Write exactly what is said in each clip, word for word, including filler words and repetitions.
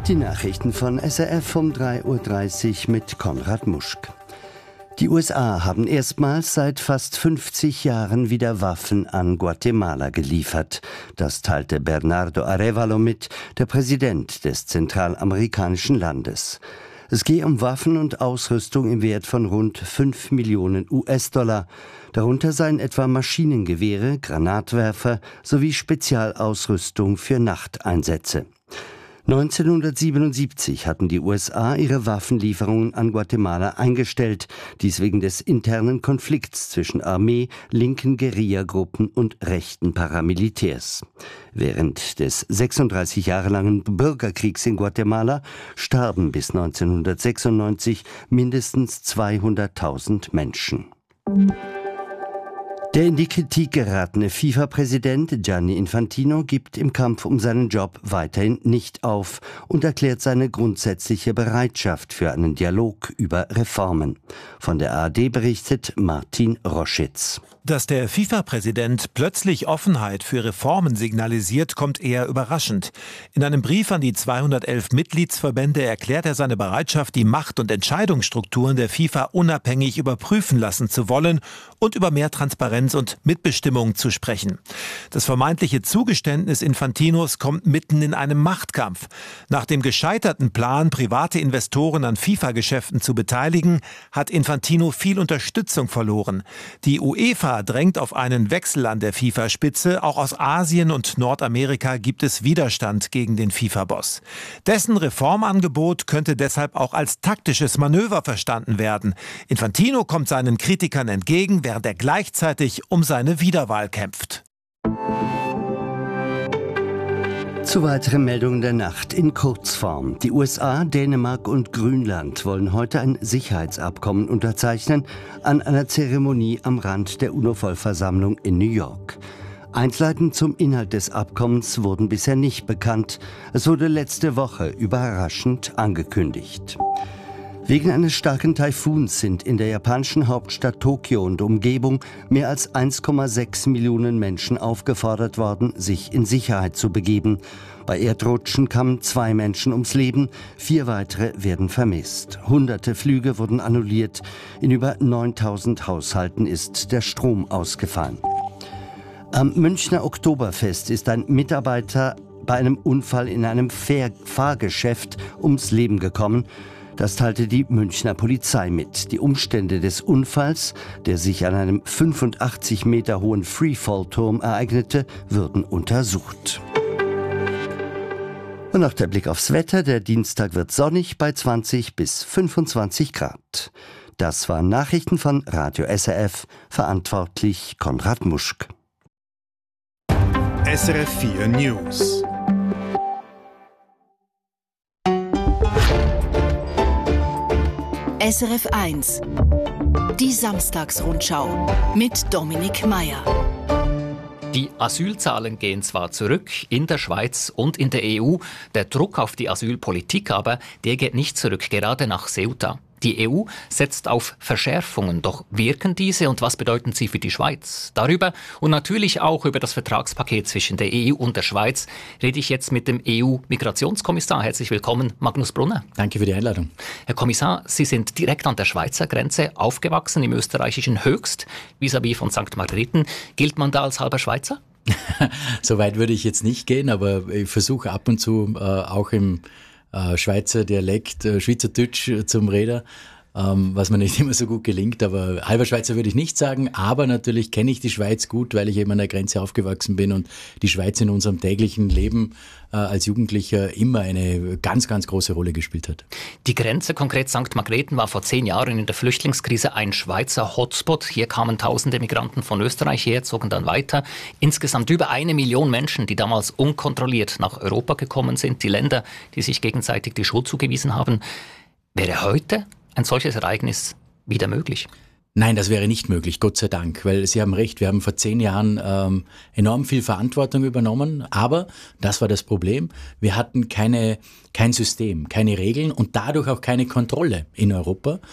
Die Nachrichten von S R F um drei Uhr dreißig mit Konrad Muschk. Die U S A haben erstmals seit fast fünfzig Jahren wieder Waffen an Guatemala geliefert. Das teilte Bernardo Arévalo mit, der Präsident des zentralamerikanischen Landes. Es gehe um Waffen und Ausrüstung im Wert von rund fünf Millionen U S-Dollar. Darunter seien etwa Maschinengewehre, Granatwerfer sowie Spezialausrüstung für Nachteinsätze. neunzehnhundertsiebenundsiebzig hatten die U S A ihre Waffenlieferungen an Guatemala eingestellt, dies wegen des internen Konflikts zwischen Armee, linken Guerillagruppen und rechten Paramilitärs. Während des sechsunddreißig Jahre langen Bürgerkriegs in Guatemala starben bis neunzehnhundertsechsundneunzig mindestens zweihunderttausend Menschen. Der in die Kritik geratene FIFA-Präsident Gianni Infantino gibt im Kampf um seinen Job weiterhin nicht auf und erklärt seine grundsätzliche Bereitschaft für einen Dialog über Reformen. Von der A R D berichtet Martin Roschitz. Dass der FIFA-Präsident plötzlich Offenheit für Reformen signalisiert, kommt eher überraschend. In einem Brief an die zweihundertelf Mitgliedsverbände erklärt er seine Bereitschaft, die Macht- und Entscheidungsstrukturen der FIFA unabhängig überprüfen lassen zu wollen und über mehr Transparenz und Mitbestimmung zu sprechen. Das vermeintliche Zugeständnis Infantinos kommt mitten in einem Machtkampf. Nach dem gescheiterten Plan, private Investoren an FIFA-Geschäften zu beteiligen, hat Infantino viel Unterstützung verloren. Die UEFA drängt auf einen Wechsel an der FIFA-Spitze. Auch aus Asien und Nordamerika gibt es Widerstand gegen den FIFA-Boss. Dessen Reformangebot könnte deshalb auch als taktisches Manöver verstanden werden. Infantino kommt seinen Kritikern entgegen, während er gleichzeitig um seine Wiederwahl kämpft. Zu weiteren Meldungen der Nacht in Kurzform. Die U S A, Dänemark und Grönland wollen heute ein Sicherheitsabkommen unterzeichnen an einer Zeremonie am Rand der UNO-Vollversammlung in New York. Einzelheiten zum Inhalt des Abkommens wurden bisher nicht bekannt. Es wurde letzte Woche überraschend angekündigt. Wegen eines starken Taifuns sind in der japanischen Hauptstadt Tokio und Umgebung mehr als eins Komma sechs Millionen Menschen aufgefordert worden, sich in Sicherheit zu begeben. Bei Erdrutschen kamen zwei Menschen ums Leben, vier weitere werden vermisst. Hunderte Flüge wurden annulliert. In über neuntausend Haushalten ist der Strom ausgefallen. Am Münchner Oktoberfest ist ein Mitarbeiter bei einem Unfall in einem Fahrgeschäft ums Leben gekommen. Das teilte die Münchner Polizei mit. Die Umstände des Unfalls, der sich an einem fünfundachtzig Meter hohen Freefall-Turm ereignete, würden untersucht. Und noch der Blick aufs Wetter. Der Dienstag wird sonnig bei zwanzig bis fünfundzwanzig Grad. Das waren Nachrichten von Radio S R F, verantwortlich Konrad Muschk. S R F vier News. S R F eins. Die Samstagsrundschau mit Dominik Meier. Die Asylzahlen gehen zwar zurück in der Schweiz und in der E U, der Druck auf die Asylpolitik aber, der geht nicht zurück, gerade nach Ceuta. Die E U setzt auf Verschärfungen, doch wirken diese und was bedeuten sie für die Schweiz? Darüber und natürlich auch über das Vertragspaket zwischen der E U und der Schweiz rede ich jetzt mit dem E U-Migrationskommissar. Herzlich willkommen, Magnus Brunner. Danke für die Einladung. Herr Kommissar, Sie sind direkt an der Schweizer Grenze aufgewachsen, im österreichischen Höchst, vis-à-vis von Sankt Margrethen. Gilt man da als halber Schweizer? So weit würde ich jetzt nicht gehen, aber ich versuche ab und zu äh, auch im Äh, Schweizer Dialekt, äh, Schweizerdeutsch äh, zum Reden, ähm, was mir nicht immer so gut gelingt, aber halber Schweizer würde ich nicht sagen, aber natürlich kenne ich die Schweiz gut, weil ich eben an der Grenze aufgewachsen bin und die Schweiz in unserem täglichen Leben äh, als Jugendlicher immer eine ganz, ganz große Rolle gespielt hat. Die Grenze, konkret Sankt Margrethen, war vor zehn Jahren in der Flüchtlingskrise ein Schweizer Hotspot. Hier kamen tausende Migranten von Österreich her, zogen dann weiter. Insgesamt über eine Million Menschen, die damals unkontrolliert nach Europa gekommen sind. Die Länder, die sich gegenseitig die Schuld zugewiesen haben. Wäre heute ein solches Ereignis wieder möglich? Nein, das wäre nicht möglich, Gott sei Dank, weil Sie haben recht, wir haben vor zehn Jahren ähm, enorm viel Verantwortung übernommen, aber das war das Problem, wir hatten keine, kein System, keine Regeln und dadurch auch keine Kontrolle in Europa.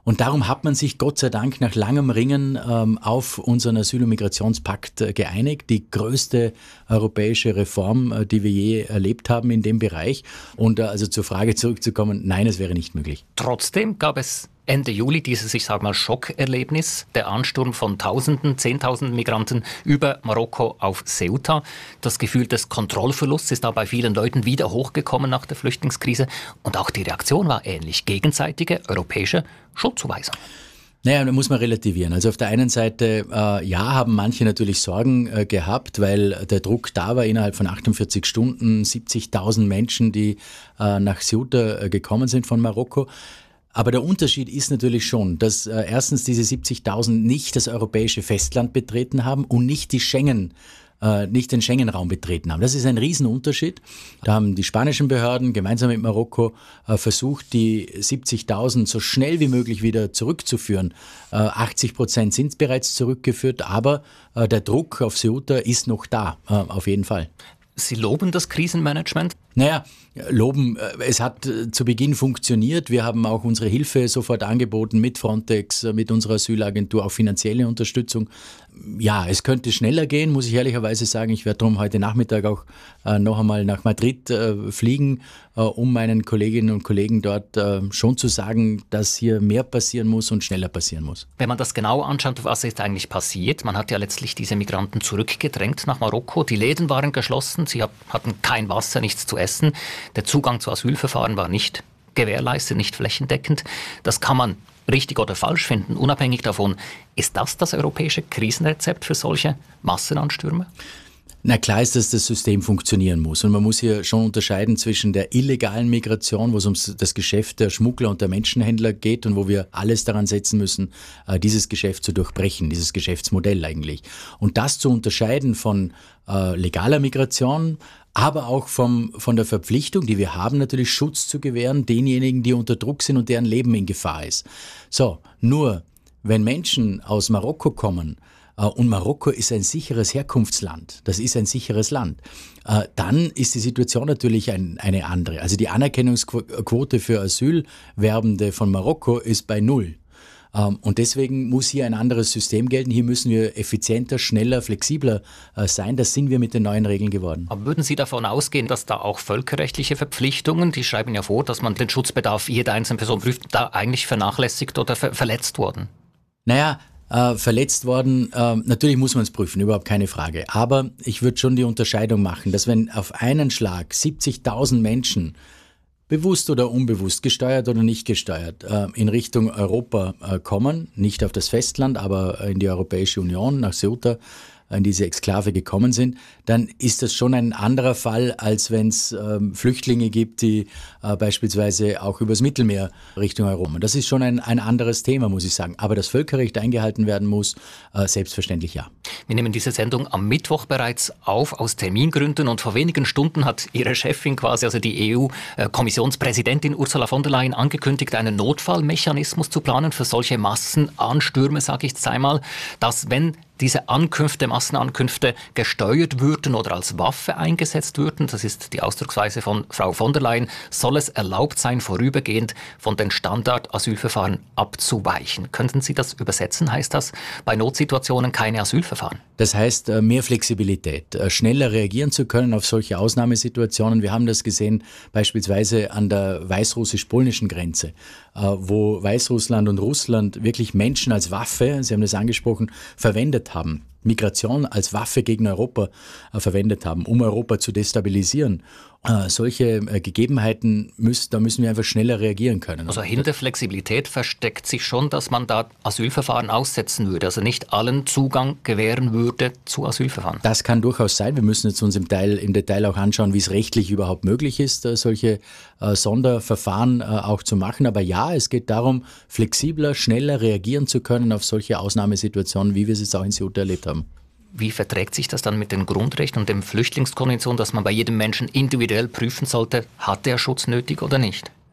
Und darum hat man sich Gott sei Dank nach langem Ringen ähm, auf unseren Asyl- und Migrationspakt äh, geeinigt. Die größte europäische Reform, äh, die wir je erlebt haben in dem Bereich. Und äh, also zur Frage zurückzukommen, nein, es wäre nicht möglich. Trotzdem gab es Ende Juli dieses, ich sage mal, Schockerlebnis, der Ansturm von Tausenden, Zehntausenden Migranten über Marokko auf Ceuta. Das Gefühl des Kontrollverlusts ist da bei vielen Leuten wieder hochgekommen nach der Flüchtlingskrise. Und auch die Reaktion war ähnlich, gegenseitige europäische Schuldzuweisung. Naja, da muss man relativieren. Also auf der einen Seite, äh, ja, haben manche natürlich Sorgen äh, gehabt, weil der Druck da war, innerhalb von achtundvierzig Stunden siebzigtausend Menschen, die äh, nach Ceuta äh, gekommen sind von Marokko. Aber der Unterschied ist natürlich schon, dass äh, erstens diese siebzigtausend nicht das europäische Festland betreten haben und nicht die Schengen, äh, nicht den Schengen-Raum betreten haben. Das ist ein Riesenunterschied. Da haben die spanischen Behörden gemeinsam mit Marokko äh, versucht, die siebzigtausend so schnell wie möglich wieder zurückzuführen. Äh, achtzig Prozent sind bereits zurückgeführt, aber äh, der Druck auf Ceuta ist noch da, äh, auf jeden Fall. Sie loben das Krisenmanagement? Naja, loben, es hat zu Beginn funktioniert. Wir haben auch unsere Hilfe sofort angeboten mit Frontex, mit unserer Asylagentur, auch finanzielle Unterstützung. Ja, es könnte schneller gehen, muss ich ehrlicherweise sagen. Ich werde darum heute Nachmittag auch äh, noch einmal nach Madrid äh, fliegen, äh, um meinen Kolleginnen und Kollegen dort äh, schon zu sagen, dass hier mehr passieren muss und schneller passieren muss. Wenn man das genau anschaut, was ist eigentlich passiert? Man hat ja letztlich diese Migranten zurückgedrängt nach Marokko. Die Läden waren geschlossen, sie hatten kein Wasser, nichts zu essen. Der Zugang zu Asylverfahren war nicht gewährleistet, nicht flächendeckend. Das kann man richtig oder falsch finden, unabhängig davon. Ist das das europäische Krisenrezept für solche Massenanstürme? Na klar ist, dass das System funktionieren muss. Und man muss hier schon unterscheiden zwischen der illegalen Migration, wo es um das Geschäft der Schmuggler und der Menschenhändler geht und wo wir alles daran setzen müssen, dieses Geschäft zu durchbrechen, dieses Geschäftsmodell eigentlich. Und das zu unterscheiden von äh, legaler Migration, aber auch vom, von der Verpflichtung, die wir haben, natürlich Schutz zu gewähren, denjenigen, die unter Druck sind und deren Leben in Gefahr ist. So, nur wenn Menschen aus Marokko kommen, und Marokko ist ein sicheres Herkunftsland, das ist ein sicheres Land, dann ist die Situation natürlich ein, eine andere. Also die Anerkennungsquote für Asylwerbende von Marokko ist bei null. Und deswegen muss hier ein anderes System gelten. Hier müssen wir effizienter, schneller, flexibler sein. Das sind wir mit den neuen Regeln geworden. Aber würden Sie davon ausgehen, dass da auch völkerrechtliche Verpflichtungen, die schreiben ja vor, dass man den Schutzbedarf jeder einzelnen Person prüft, da eigentlich vernachlässigt oder ver- verletzt wurden? Naja, Äh, verletzt worden, äh, natürlich muss man es prüfen, überhaupt keine Frage. Aber ich würde schon die Unterscheidung machen, dass wenn auf einen Schlag siebzigtausend Menschen, bewusst oder unbewusst, gesteuert oder nicht gesteuert, äh, in Richtung Europa äh, kommen, nicht auf das Festland, aber in die Europäische Union, nach Ceuta, in diese Exklave gekommen sind, dann ist das schon ein anderer Fall, als wenn es ähm, Flüchtlinge gibt, die äh, beispielsweise auch übers Mittelmeer Richtung Europa. Das ist schon ein, ein anderes Thema, muss ich sagen. Aber das Völkerrecht eingehalten werden muss, äh, selbstverständlich ja. Wir nehmen diese Sendung am Mittwoch bereits auf, aus Termingründen. Und vor wenigen Stunden hat Ihre Chefin quasi, also die E U-Kommissionspräsidentin Ursula von der Leyen, angekündigt, einen Notfallmechanismus zu planen für solche Massenanstürme, sage ich jetzt einmal, dass wenn diese Ankünfte, Massenankünfte gesteuert würden oder als Waffe eingesetzt würden, das ist die Ausdrucksweise von Frau von der Leyen, soll es erlaubt sein, vorübergehend von den Standard-Asylverfahren abzuweichen. Könnten Sie das übersetzen? Heißt das, bei Notsituationen keine Asylverfahren? Das heißt, mehr Flexibilität, schneller reagieren zu können auf solche Ausnahmesituationen. Wir haben das gesehen beispielsweise an der weißrussisch-polnischen Grenze, wo Weißrussland und Russland wirklich Menschen als Waffe, Sie haben das angesprochen, verwendet haben, Migration als Waffe gegen Europa äh, verwendet haben, um Europa zu destabilisieren. Äh, solche äh, Gegebenheiten, müssen, da müssen wir einfach schneller reagieren können. Also hinter Flexibilität versteckt sich schon, dass man da Asylverfahren aussetzen würde, also nicht allen Zugang gewähren würde zu Asylverfahren. Das kann durchaus sein. Wir müssen jetzt uns im, Teil, im Detail auch anschauen, wie es rechtlich überhaupt möglich ist, äh, solche äh, Sonderverfahren äh, auch zu machen. Aber ja, es geht darum, flexibler, schneller reagieren zu können auf solche Ausnahmesituationen, wie wir es jetzt auch in Ceuta erlebt haben. Wie verträgt sich das dann mit den Grundrechten und der Flüchtlingskonvention, dass man bei jedem Menschen individuell prüfen sollte, hat er Schutz nötig oder nicht?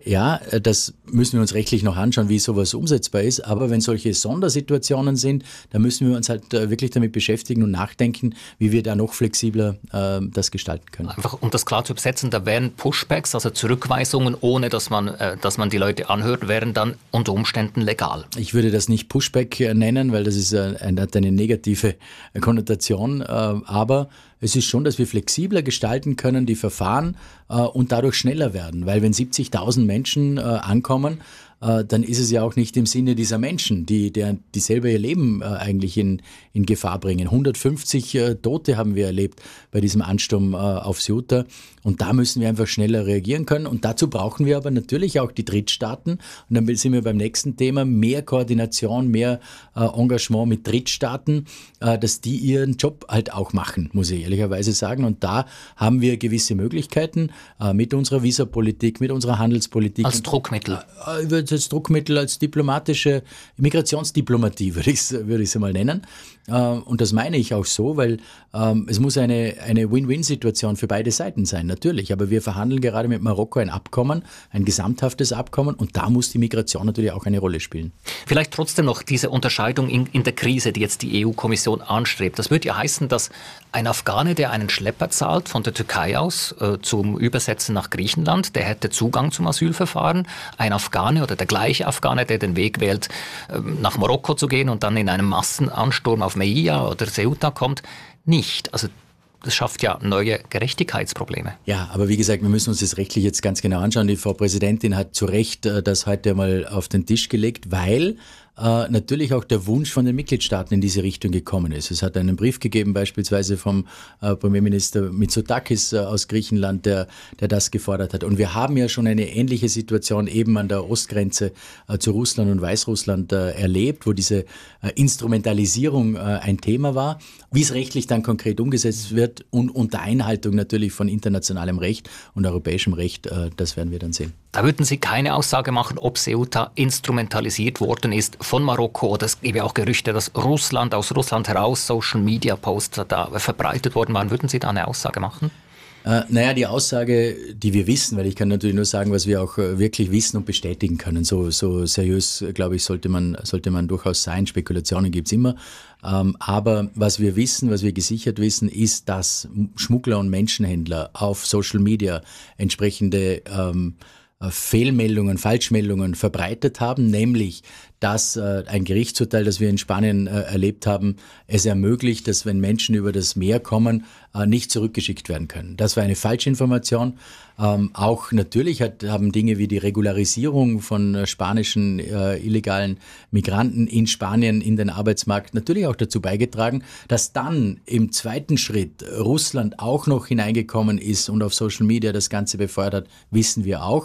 Ja, das müssen wir uns rechtlich noch anschauen, wie sowas umsetzbar ist. Aber wenn solche Sondersituationen sind, dann müssen wir uns halt wirklich damit beschäftigen und nachdenken, wie wir da noch flexibler äh, das gestalten können. Einfach um das klar zu übersetzen, da wären Pushbacks, also Zurückweisungen, ohne dass man, äh, dass man die Leute anhört, wären dann unter Umständen legal. Ich würde das nicht Pushback nennen, weil das ist eine, hat eine negative Konnotation. Äh, aber es ist schon, dass wir flexibler gestalten können, die Verfahren äh, und dadurch schneller werden. Weil wenn siebzigtausend Menschen äh, ankommen, äh, dann ist es ja auch nicht im Sinne dieser Menschen, die, der, die selber ihr Leben äh, eigentlich in, in Gefahr bringen. hundertfünfzig äh, Tote haben wir erlebt bei diesem Ansturm äh, auf Ceuta. Und da müssen wir einfach schneller reagieren können. Und dazu brauchen wir aber natürlich auch die Drittstaaten. Und dann sind wir beim nächsten Thema, mehr Koordination, mehr äh, Engagement mit Drittstaaten, äh, dass die ihren Job halt auch machen, muss ich ehrlicherweise sagen. Und da haben wir gewisse Möglichkeiten äh, mit unserer Visapolitik, mit unserer Handelspolitik. Als Druckmittel? Äh, als Druckmittel, als diplomatische Migrationsdiplomatie, würde ich es würde ich's mal nennen. Äh, und das meine ich auch so, weil ähm, es muss eine, eine Win-Win-Situation für beide Seiten sein. Natürlich, aber wir verhandeln gerade mit Marokko ein Abkommen, ein gesamthaftes Abkommen und da muss die Migration natürlich auch eine Rolle spielen. Vielleicht trotzdem noch diese Unterscheidung in, in der Krise, die jetzt die E U-Kommission anstrebt. Das würde ja heißen, dass ein Afghane, der einen Schlepper zahlt von der Türkei aus äh, zum Übersetzen nach Griechenland, der hätte Zugang zum Asylverfahren. Ein Afghane oder der gleiche Afghane, der den Weg wählt, äh, nach Marokko zu gehen und dann in einem Massenansturm auf Melilla oder Ceuta kommt, nicht. Also das schafft ja neue Gerechtigkeitsprobleme. Ja, aber wie gesagt, wir müssen uns das rechtlich jetzt ganz genau anschauen. Die Frau Präsidentin hat zu Recht das heute mal auf den Tisch gelegt, weil äh, natürlich auch der Wunsch von den Mitgliedstaaten in diese Richtung gekommen ist. Es hat einen Brief gegeben, beispielsweise vom äh, Premierminister Mitsotakis äh, aus Griechenland, der, der das gefordert hat. Und wir haben ja schon eine ähnliche Situation eben an der Ostgrenze äh, zu Russland und Weißrussland äh, erlebt, wo diese äh, Instrumentalisierung äh, ein Thema war. Wie es rechtlich dann konkret umgesetzt wird und unter Einhaltung natürlich von internationalem Recht und europäischem Recht, äh, das werden wir dann sehen. Da würden Sie keine Aussage machen, ob Ceuta instrumentalisiert worden ist von Marokko, oder es gäbe auch Gerüchte, dass Russland, aus Russland heraus Social-Media-Posts da verbreitet worden waren. Würden Sie da eine Aussage machen? Äh, naja, die Aussage, die wir wissen, weil ich kann natürlich nur sagen, was wir auch äh, wirklich wissen und bestätigen können. So, so seriös, äh, glaube ich, sollte man, sollte man durchaus sein. Spekulationen gibt's immer. Ähm, aber was wir wissen, was wir gesichert wissen, ist, dass Schmuggler und Menschenhändler auf Social Media entsprechende ähm, Fehlmeldungen, Falschmeldungen verbreitet haben, nämlich dass äh, ein Gerichtsurteil, das wir in Spanien äh, erlebt haben, es ermöglicht, dass wenn Menschen über das Meer kommen, äh, nicht zurückgeschickt werden können. Das war eine Falschinformation. Ähm, auch natürlich hat, haben Dinge wie die Regularisierung von äh, spanischen äh, illegalen Migranten in Spanien in den Arbeitsmarkt natürlich auch dazu beigetragen, dass dann im zweiten Schritt Russland auch noch hineingekommen ist und auf Social Media das Ganze befeuert hat, wissen wir auch.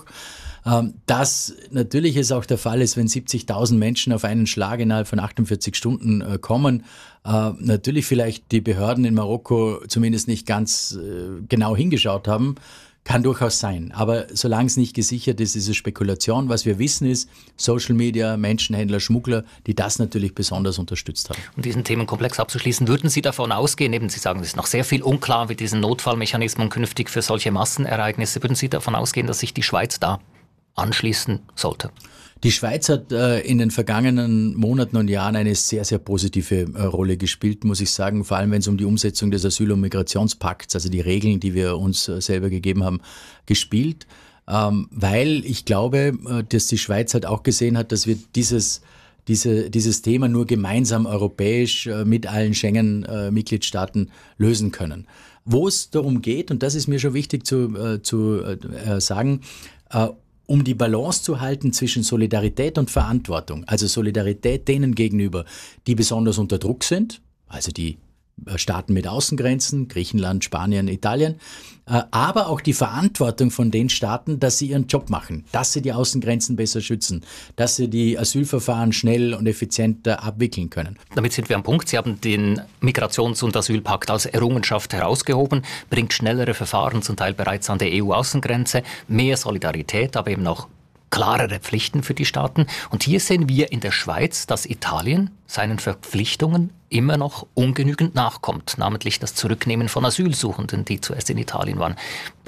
Dass natürlich es auch der Fall ist, wenn siebzigtausend Menschen auf einen Schlag innerhalb von achtundvierzig Stunden äh, kommen, äh, natürlich vielleicht die Behörden in Marokko zumindest nicht ganz äh, genau hingeschaut haben, kann durchaus sein. Aber solange es nicht gesichert ist, ist es Spekulation. Was wir wissen ist, Social Media, Menschenhändler, Schmuggler, die das natürlich besonders unterstützt haben. Um diesen Themenkomplex abzuschließen, würden Sie davon ausgehen, eben Sie sagen, es ist noch sehr viel unklar, wie diesen Notfallmechanismen künftig für solche Massenereignisse, würden Sie davon ausgehen, dass sich die Schweiz da anschließen sollte? Die Schweiz hat äh, in den vergangenen Monaten und Jahren eine sehr, sehr positive äh, Rolle gespielt, muss ich sagen, vor allem wenn es um die Umsetzung des Asyl- und Migrationspakts, also die Regeln, die wir uns äh, selber gegeben haben, gespielt, ähm, weil ich glaube, äh, dass die Schweiz halt auch gesehen hat, dass wir dieses Diese, dieses Thema nur gemeinsam europäisch äh, mit allen Schengen-Mitgliedstaaten äh, lösen können. Wo es darum geht, und das ist mir schon wichtig zu, äh, zu äh, sagen, äh, um die Balance zu halten zwischen Solidarität und Verantwortung. Also Solidarität denen gegenüber, die besonders unter Druck sind, also die Staaten mit Außengrenzen, Griechenland, Spanien, Italien, aber auch die Verantwortung von den Staaten, dass sie ihren Job machen, dass sie die Außengrenzen besser schützen, dass sie die Asylverfahren schnell und effizient abwickeln können. Damit sind wir am Punkt. Sie haben den Migrations- und Asylpakt als Errungenschaft herausgehoben, bringt schnellere Verfahren zum Teil bereits an der E U-Außengrenze, mehr Solidarität, aber eben auch klarere Pflichten für die Staaten. Und hier sehen wir in der Schweiz, dass Italien seinen Verpflichtungen immer noch ungenügend nachkommt, namentlich das Zurücknehmen von Asylsuchenden, die zuerst in Italien waren. Was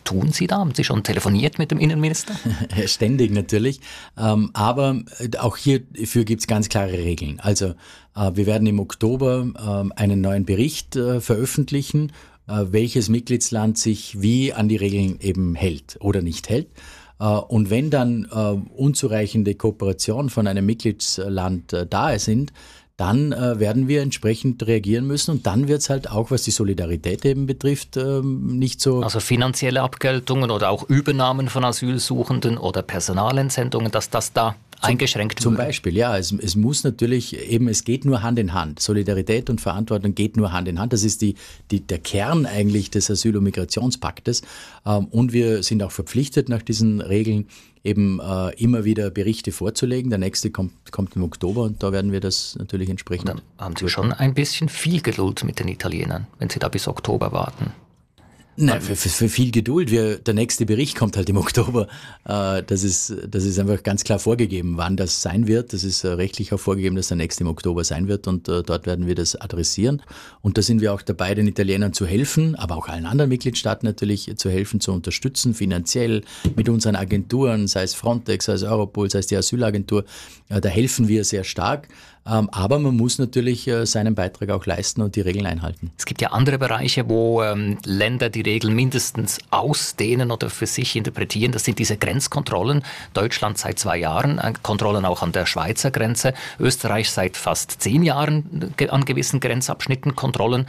tun Sie da? Haben Sie schon telefoniert mit dem Innenminister? Ständig natürlich. Ähm, aber auch hierfür gibt es ganz klare Regeln. Also äh, wir werden im Oktober äh, einen neuen Bericht äh, veröffentlichen, äh, welches Mitgliedsland sich wie an die Regeln eben hält oder nicht hält. Äh, und wenn dann äh, unzureichende Kooperation von einem Mitgliedsland äh, da sind, dann äh, werden wir entsprechend reagieren müssen und dann wird es halt auch, was die Solidarität eben betrifft, ähm, nicht so... Also finanzielle Abgeltungen oder auch Übernahmen von Asylsuchenden oder Personalentsendungen, dass das da zum, eingeschränkt wird? Zum Beispiel, ja. Es, es muss natürlich eben, es geht nur Hand in Hand. Solidarität und Verantwortung geht nur Hand in Hand. Das ist die, die, der Kern eigentlich des Asyl- und Migrationspaktes. Ähm, und wir sind auch verpflichtet nach diesen Regeln, eben äh, immer wieder Berichte vorzulegen. Der nächste kommt, kommt im Oktober und da werden wir das natürlich entsprechend... Dann haben Sie schon ein bisschen viel Geduld mit den Italienern, wenn Sie da bis Oktober warten. Nein, für, für, für viel Geduld. Wir, der nächste Bericht kommt halt im Oktober. Äh, das ist, das ist einfach ganz klar vorgegeben, wann das sein wird. Das ist äh, rechtlich auch vorgegeben, dass der nächste im Oktober sein wird und äh, dort werden wir das adressieren. Und da sind wir auch dabei, den Italienern zu helfen, aber auch allen anderen Mitgliedstaaten natürlich zu helfen, zu unterstützen, finanziell mit unseren Agenturen, sei es Frontex, sei es Europol, sei es die Asylagentur. Äh, da helfen wir sehr stark. Ähm, aber man muss natürlich äh, seinen Beitrag auch leisten und die Regeln einhalten. Es gibt ja andere Bereiche, wo ähm, Länder die Regeln mindestens ausdehnen oder für sich interpretieren. Das sind diese Grenzkontrollen. Deutschland seit zwei Jahren, äh, Kontrollen auch an der Schweizer Grenze. Österreich seit fast zehn Jahren äh, an gewissen Grenzabschnitten Kontrollen.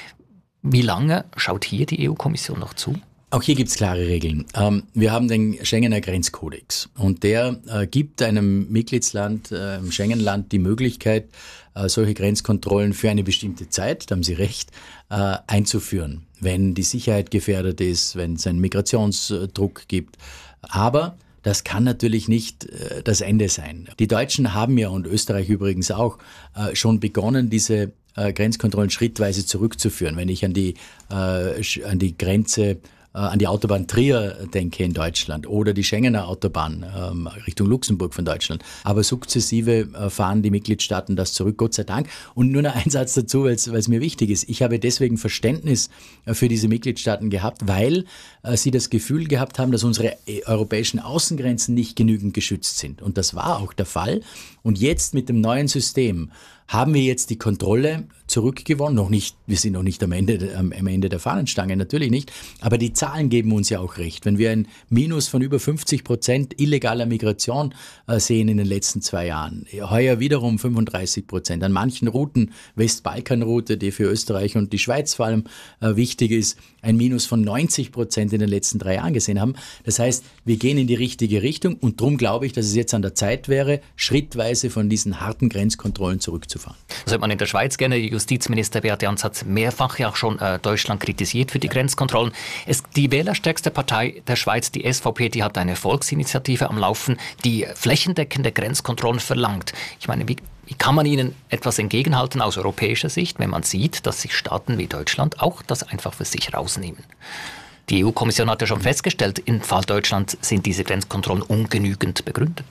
Wie lange schaut hier die E U-Kommission noch zu? Auch hier gibt es klare Regeln. Ähm, wir haben den Schengener Grenzkodex und der äh, gibt einem Mitgliedsland, äh, einem Schengenland, die Möglichkeit, äh, solche Grenzkontrollen für eine bestimmte Zeit, da haben Sie recht, äh, einzuführen, wenn die Sicherheit gefährdet ist, wenn es einen Migrationsdruck gibt. Aber das kann natürlich nicht äh, das Ende sein. Die Deutschen haben ja, und Österreich übrigens auch, äh, schon begonnen, diese äh, Grenzkontrollen schrittweise zurückzuführen. Wenn ich an die, äh, an die Grenze an die Autobahn Trier denke in Deutschland oder die Schengener Autobahn ähm, Richtung Luxemburg von Deutschland. Aber sukzessive äh, fahren die Mitgliedstaaten das zurück, Gott sei Dank. Und nur noch ein Satz dazu, weil es mir wichtig ist. Ich habe deswegen Verständnis äh, für diese Mitgliedstaaten gehabt, weil äh, sie das Gefühl gehabt haben, dass unsere äh, europäischen Außengrenzen nicht genügend geschützt sind. Und das war auch der Fall. Und jetzt mit dem neuen System haben wir jetzt die Kontrolle zurückgewonnen. Noch nicht, wir sind noch nicht am Ende, am Ende der Fahnenstange, natürlich nicht. Aber die Zahlen geben uns ja auch recht. Wenn wir ein Minus von über fünfzig Prozent illegaler Migration äh, sehen in den letzten zwei Jahren, heuer wiederum fünfunddreißig Prozent. An manchen Routen, Westbalkanroute, die für Österreich und die Schweiz vor allem äh, wichtig ist, ein Minus von neunzig Prozent in den letzten drei Jahren gesehen haben. Das heißt, wir gehen in die richtige Richtung und darum glaube ich, dass es jetzt an der Zeit wäre, schrittweise von diesen harten Grenzkontrollen zurückzufahren. Das hört man in der Schweiz gerne. Justizminister Beat Jans hat mehrfach ja auch schon äh, Deutschland kritisiert für die Grenzkontrollen. Es, die wählerstärkste Partei der Schweiz, die S V P, die hat eine Volksinitiative am Laufen, die flächendeckende Grenzkontrollen verlangt. Ich meine, wie, wie kann man ihnen etwas entgegenhalten aus europäischer Sicht, wenn man sieht, dass sich Staaten wie Deutschland auch das einfach für sich rausnehmen? Die E U-Kommission hat ja schon festgestellt, im Fall Deutschland sind diese Grenzkontrollen ungenügend begründet.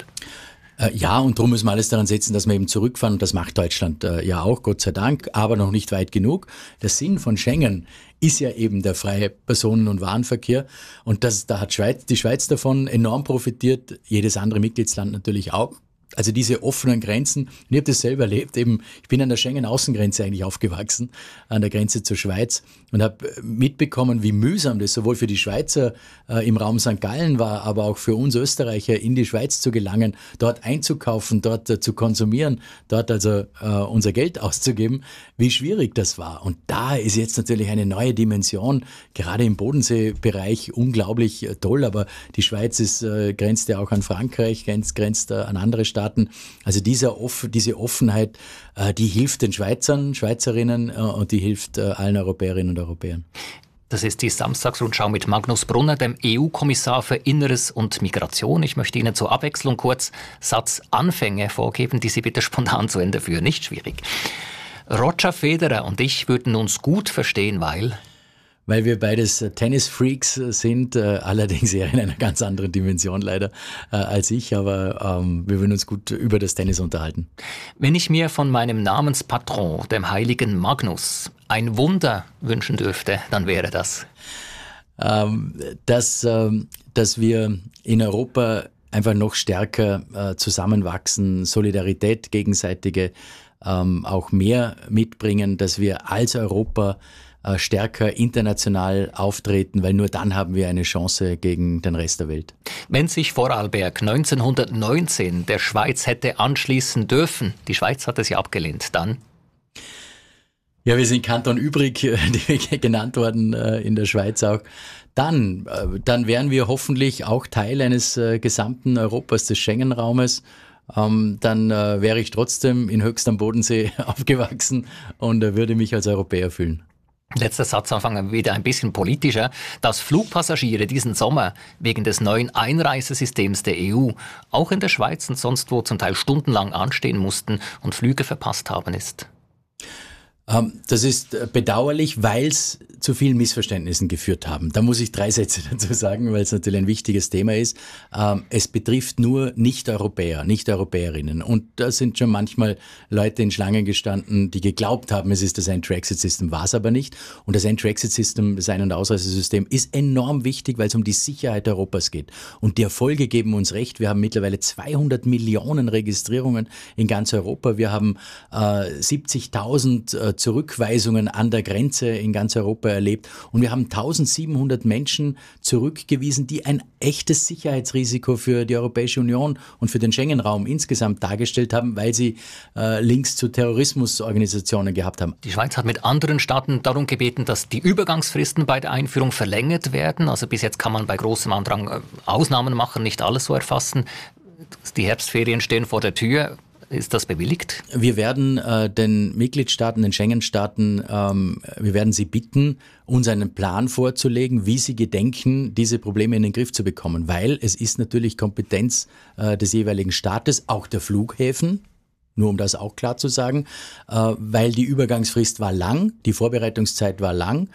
Ja, und darum müssen wir alles daran setzen, dass wir eben zurückfahren. Und das macht Deutschland äh, ja auch, Gott sei Dank, aber noch nicht weit genug. Der Sinn von Schengen ist ja eben der freie Personen- und Warenverkehr. Und das, da hat Schweiz, die Schweiz davon enorm profitiert, jedes andere Mitgliedsland natürlich auch. Also diese offenen Grenzen, und ich habe das selber erlebt, eben, ich bin an der Schengen-Außengrenze eigentlich aufgewachsen, an der Grenze zur Schweiz und habe mitbekommen, wie mühsam das sowohl für die Schweizer äh, im Raum Sankt Gallen war, aber auch für uns Österreicher in die Schweiz zu gelangen, dort einzukaufen, dort äh, zu konsumieren, dort also äh, unser Geld auszugeben, wie schwierig das war. Und da ist jetzt natürlich eine neue Dimension, gerade im Bodenseebereich unglaublich äh, toll, aber die Schweiz ist, äh, grenzt ja auch an Frankreich, grenzt, grenzt äh, an andere Staaten. Also diese, Off- diese Offenheit, äh, die hilft den Schweizern, Schweizerinnen äh, und die hilft äh, allen Europäerinnen und Europäern. Das ist die Samstagsrundschau mit Magnus Brunner, dem E U-Kommissar für Inneres und Migration. Ich möchte Ihnen zur Abwechslung kurz Satzanfänge vorgeben, die Sie bitte spontan zu Ende führen. Nicht schwierig. Roger Federer und ich würden uns gut verstehen, weil... Weil wir beides Tennis-Freaks sind, äh, allerdings eher in einer ganz anderen Dimension leider äh, als ich, aber ähm, wir würden uns gut über das Tennis unterhalten. Wenn ich mir von meinem Namenspatron, dem heiligen Magnus, ein Wunder wünschen dürfte, dann wäre das... ähm, dass, ähm, dass wir in Europa einfach noch stärker äh, zusammenwachsen, Solidarität gegenseitige ähm, auch mehr mitbringen, dass wir als Europa äh, stärker international auftreten, weil nur dann haben wir eine Chance gegen den Rest der Welt. Wenn sich Vorarlberg neunzehnhundertneunzehn der Schweiz hätte anschließen dürfen, die Schweiz hat es ja abgelehnt, dann? Ja, wir sind Kanton übrig, die genannt worden äh, in der Schweiz auch. Dann, äh, dann wären wir hoffentlich auch Teil eines äh, gesamten Europas, des Schengen-Raumes. Ähm, dann äh, wäre ich trotzdem in Höchst am Bodensee aufgewachsen und äh, würde mich als Europäer fühlen. Letzter Satz anfangen wieder ein bisschen politischer. Dass Flugpassagiere diesen Sommer wegen des neuen Einreisesystems der E U auch in der Schweiz und sonst wo zum Teil stundenlang anstehen mussten und Flüge verpasst haben, ist? Das ist bedauerlich, weil es zu vielen Missverständnissen geführt haben. Da muss ich drei Sätze dazu sagen, weil es natürlich ein wichtiges Thema ist. Es betrifft nur Nicht-Europäer, Nicht-Europäerinnen. Und da sind schon manchmal Leute in Schlangen gestanden, die geglaubt haben, es ist das Entry-Exit-System, war es aber nicht. Und das Entry-Exit-System, das Ein- und Ausreisesystem, ist enorm wichtig, weil es um die Sicherheit Europas geht. Und die Erfolge geben uns recht. Wir haben mittlerweile zweihundert Millionen Registrierungen in ganz Europa. Wir haben äh, siebzigtausend äh, Zurückweisungen an der Grenze in ganz Europa erlebt und wir haben eintausendsiebenhundert Menschen zurückgewiesen, die ein echtes Sicherheitsrisiko für die Europäische Union und für den Schengen-Raum insgesamt dargestellt haben, weil sie äh, Links zu Terrorismusorganisationen gehabt haben. Die Schweiz hat mit anderen Staaten darum gebeten, dass die Übergangsfristen bei der Einführung verlängert werden. Also bis jetzt kann man bei großem Andrang Ausnahmen machen, nicht alles so erfassen. Die Herbstferien stehen vor der Tür. Ist das bewilligt? Wir werden äh, den Mitgliedstaaten, den Schengen-Staaten, ähm, wir werden sie bitten, uns einen Plan vorzulegen, wie sie gedenken, diese Probleme in den Griff zu bekommen. Weil es ist natürlich Kompetenz äh, des jeweiligen Staates, auch der Flughäfen, nur um das auch klar zu sagen, äh, weil die Übergangsfrist war lang, die Vorbereitungszeit war lang.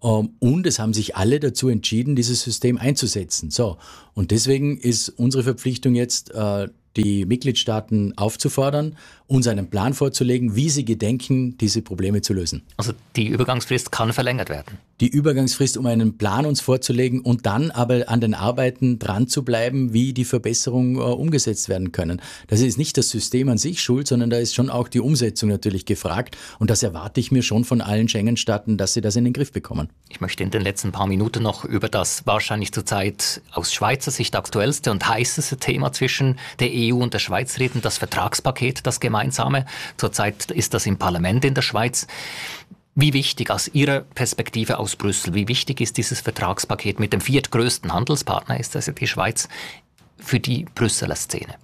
Und es haben sich alle dazu entschieden, dieses System einzusetzen. So, und deswegen ist unsere Verpflichtung jetzt, äh, die Mitgliedstaaten aufzufordern, uns einen Plan vorzulegen, wie sie gedenken, diese Probleme zu lösen. Also die Übergangsfrist kann verlängert werden? Die Übergangsfrist, um einen Plan uns vorzulegen und dann aber an den Arbeiten dran zu bleiben, wie die Verbesserungen äh, umgesetzt werden können. Das ist nicht das System an sich schuld, sondern da ist schon auch die Umsetzung natürlich gefragt. Und das erwarte ich mir schon von allen Schengen-Staaten, dass sie das in den Griff bekommen. Ich möchte in den letzten paar Minuten noch über das wahrscheinlich zurzeit aus Schweizer Sicht aktuellste und heißeste Thema zwischen der E U und der Schweiz reden, das Vertragspaket, das gemeinsame. Zurzeit ist das im Parlament in der Schweiz. Wie wichtig aus Ihrer Perspektive aus Brüssel, wie wichtig ist dieses Vertragspaket mit dem viertgrößten Handelspartner, ist das ja die Schweiz, für die Brüsseler Szene?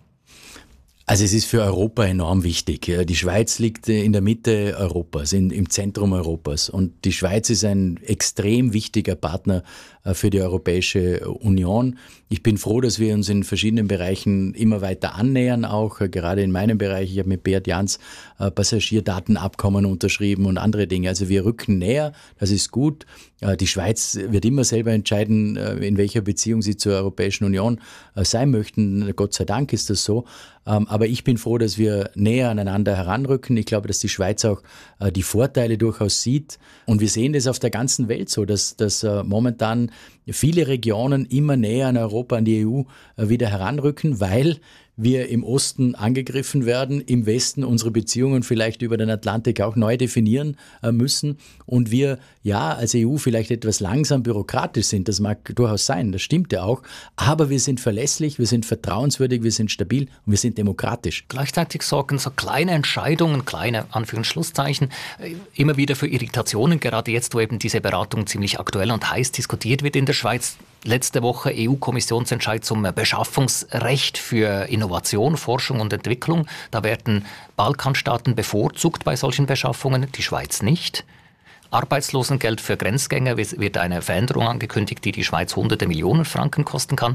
Also es ist für Europa enorm wichtig. Die Schweiz liegt in der Mitte Europas, in, im Zentrum Europas. Und die Schweiz ist ein extrem wichtiger Partner für die Europäische Union. Ich bin froh, dass wir uns in verschiedenen Bereichen immer weiter annähern, auch gerade in meinem Bereich. Ich habe mit Beat Jans Passagierdatenabkommen unterschrieben und andere Dinge. Also wir rücken näher, das ist gut. Die Schweiz wird immer selber entscheiden, in welcher Beziehung sie zur Europäischen Union sein möchten. Gott sei Dank ist das so. Aber ich bin froh, dass wir näher aneinander heranrücken. Ich glaube, dass die Schweiz auch die Vorteile durchaus sieht. Und wir sehen das auf der ganzen Welt so, dass, dass momentan viele Regionen immer näher an Europa, an die E U wieder heranrücken, weil wir im Osten angegriffen werden, im Westen unsere Beziehungen vielleicht über den Atlantik auch neu definieren müssen und wir ja als E U vielleicht etwas langsam bürokratisch sind, das mag durchaus sein, das stimmt ja auch, aber wir sind verlässlich, wir sind vertrauenswürdig, wir sind stabil und wir sind demokratisch. Gleichzeitig sorgen so kleine Entscheidungen, kleine Anführungsschlusszeichen, immer wieder für Irritationen, gerade jetzt, wo eben diese Beratung ziemlich aktuell und heiß diskutiert wird in der Schweiz. Letzte Woche E U-Kommissionsentscheid zum Beschaffungsrecht für Innovation, Forschung und Entwicklung. Da werden Balkanstaaten bevorzugt bei solchen Beschaffungen, die Schweiz nicht. Arbeitslosengeld für Grenzgänger wird eine Veränderung angekündigt, die die Schweiz hunderte Millionen Franken kosten kann.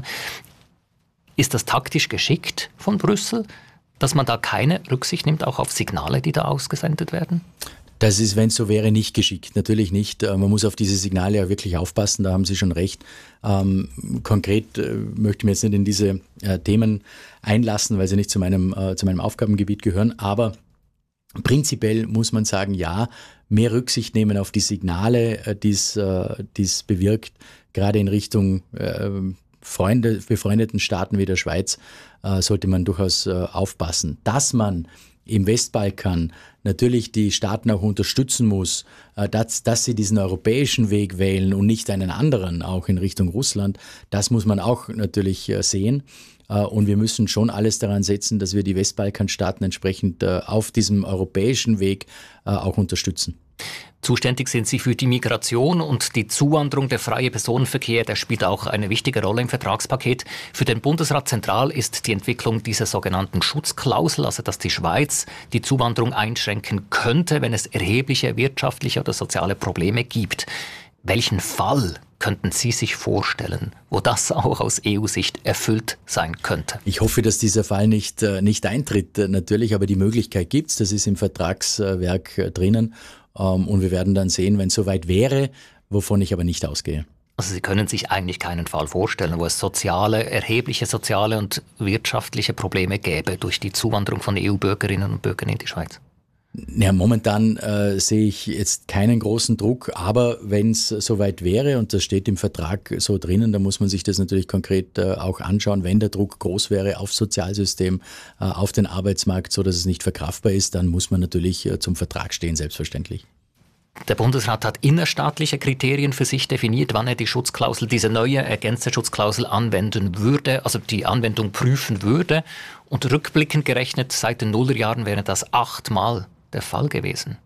Ist das taktisch geschickt von Brüssel, dass man da keine Rücksicht nimmt, auch auf Signale, die da ausgesendet werden? Das ist, wenn es so wäre, nicht geschickt. Natürlich nicht. Man muss auf diese Signale ja wirklich aufpassen, da haben Sie schon recht. Ähm, konkret äh, möchte ich mich jetzt nicht in diese äh, Themen einlassen, weil sie nicht zu meinem, äh, zu meinem Aufgabengebiet gehören. Aber Prinzipiell muss man sagen, ja, mehr Rücksicht nehmen auf die Signale, die es bewirkt, gerade in Richtung äh, Freunde, befreundeten Staaten wie der Schweiz, äh, sollte man durchaus äh, aufpassen. Dass man im Westbalkan natürlich die Staaten auch unterstützen muss, äh, dass, dass sie diesen europäischen Weg wählen und nicht einen anderen, auch in Richtung Russland, das muss man auch natürlich äh, sehen. Und wir müssen schon alles daran setzen, dass wir die Westbalkanstaaten entsprechend auf diesem europäischen Weg auch unterstützen. Zuständig sind Sie für die Migration und die Zuwanderung. Der freie Personenverkehr, der spielt auch eine wichtige Rolle im Vertragspaket. Für den Bundesrat zentral ist die Entwicklung dieser sogenannten Schutzklausel, also dass die Schweiz die Zuwanderung einschränken könnte, wenn es erhebliche wirtschaftliche oder soziale Probleme gibt. Welchen Fall könnten Sie sich vorstellen, wo das auch aus E U-Sicht erfüllt sein könnte? Ich hoffe, dass dieser Fall nicht, nicht eintritt, natürlich, aber die Möglichkeit gibt es, das ist im Vertragswerk drinnen und wir werden dann sehen, wenn es soweit wäre, wovon ich aber nicht ausgehe. Also Sie können sich eigentlich keinen Fall vorstellen, wo es soziale, erhebliche soziale und wirtschaftliche Probleme gäbe durch die Zuwanderung von E U-Bürgerinnen und Bürgern in die Schweiz? Ja, momentan äh, sehe ich jetzt keinen großen Druck, aber wenn es soweit wäre, und das steht im Vertrag so drinnen, dann muss man sich das natürlich konkret äh, auch anschauen. Wenn der Druck groß wäre aufs Sozialsystem, äh, auf den Arbeitsmarkt, so dass es nicht verkraftbar ist, dann muss man natürlich äh, zum Vertrag stehen, selbstverständlich. Der Bundesrat hat innerstaatliche Kriterien für sich definiert, wann er die Schutzklausel, diese neue ergänzte Schutzklausel anwenden würde, also die Anwendung prüfen würde. Und rückblickend gerechnet, seit den Nullerjahren wäre das achtmal der Fall gewesen.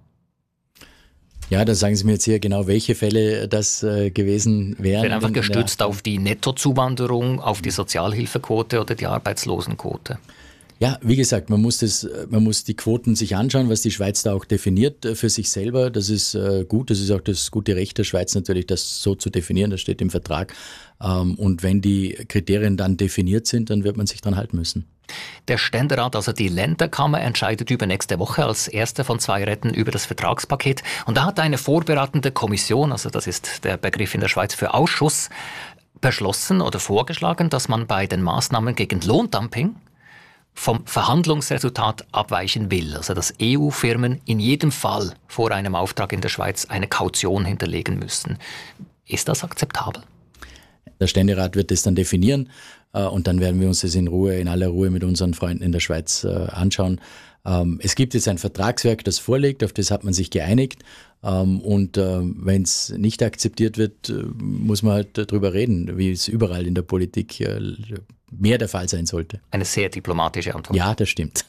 Ja, da sagen Sie mir jetzt hier genau, welche Fälle das äh, gewesen wären. Ich bin einfach gestützt auf die Nettozuwanderung, auf die Sozialhilfequote oder die Arbeitslosenquote. Ja, wie gesagt, man muss das, man muss die Quoten sich anschauen, was die Schweiz da auch definiert für sich selber. Das ist äh, gut, das ist auch das gute Recht der Schweiz natürlich, das so zu definieren, das steht im Vertrag. Ähm, und wenn die Kriterien dann definiert sind, dann wird man sich dran halten müssen. Der Ständerat, also die Länderkammer, entscheidet übernächste Woche als erste von zwei Räten über das Vertragspaket. Und da hat eine vorbereitende Kommission, also das ist der Begriff in der Schweiz für Ausschuss, beschlossen oder vorgeschlagen, dass man bei den Maßnahmen gegen Lohndumping vom Verhandlungsresultat abweichen will. Also dass E U-Firmen in jedem Fall vor einem Auftrag in der Schweiz eine Kaution hinterlegen müssen. Ist das akzeptabel? Der Ständerat wird das dann definieren und dann werden wir uns das in Ruhe, in aller Ruhe mit unseren Freunden in der Schweiz anschauen. Es gibt jetzt ein Vertragswerk, das vorliegt, auf das hat man sich geeinigt und wenn es nicht akzeptiert wird, muss man halt darüber reden, wie es überall in der Politik mehr der Fall sein sollte. Eine sehr diplomatische Antwort. Ja, das stimmt.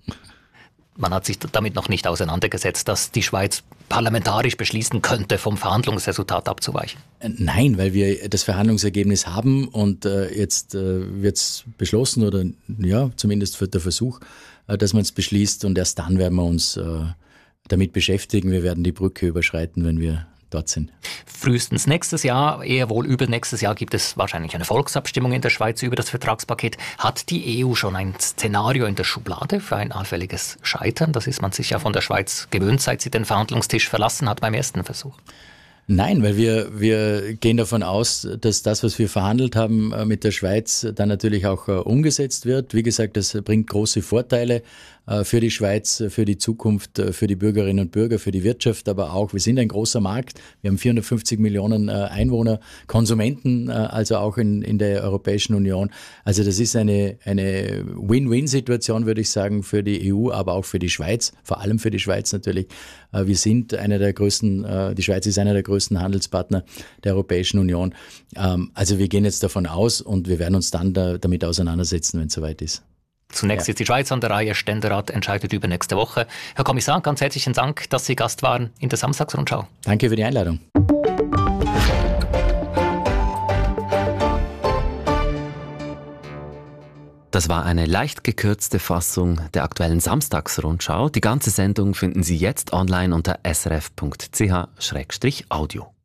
Man hat sich damit noch nicht auseinandergesetzt, dass die Schweiz parlamentarisch beschließen könnte, vom Verhandlungsresultat abzuweichen. Nein, weil wir das Verhandlungsergebnis haben und äh, jetzt äh, wird es beschlossen oder ja, zumindest für der Versuch, äh, dass man es beschließt und erst dann werden wir uns äh, damit beschäftigen. Wir werden die Brücke überschreiten, wenn wir dort sind. Frühestens nächstes Jahr, eher wohl übernächstes Jahr, gibt es wahrscheinlich eine Volksabstimmung in der Schweiz über das Vertragspaket. Hat die E U schon ein Szenario in der Schublade für ein allfälliges Scheitern? Das ist man sich ja von der Schweiz gewöhnt, seit sie den Verhandlungstisch verlassen hat beim ersten Versuch. Nein, weil wir, wir gehen davon aus, dass das, was wir verhandelt haben mit der Schweiz, dann natürlich auch umgesetzt wird. Wie gesagt, das bringt große Vorteile für die Schweiz, für die Zukunft, für die Bürgerinnen und Bürger, für die Wirtschaft, aber auch, wir sind ein großer Markt. Wir haben vierhundertfünfzig Millionen Einwohner, Konsumenten, also auch in, in der Europäischen Union. Also das ist eine, eine Win-Win-Situation, würde ich sagen, für die E U, aber auch für die Schweiz, vor allem für die Schweiz natürlich. Wir sind einer der größten, die Schweiz ist einer der größten Handelspartner der Europäischen Union. Also wir gehen jetzt davon aus und wir werden uns dann da, damit auseinandersetzen, wenn es soweit ist. Zunächst ja. ist die Schweiz an der Reihe, Ständerat entscheidet über nächste Woche. Herr Kommissar, ganz herzlichen Dank, dass Sie Gast waren in der Samstagsrundschau. Danke für die Einladung. Das war eine leicht gekürzte Fassung der aktuellen Samstagsrundschau. Die ganze Sendung finden Sie jetzt online unter s r f punkt c h slash audio.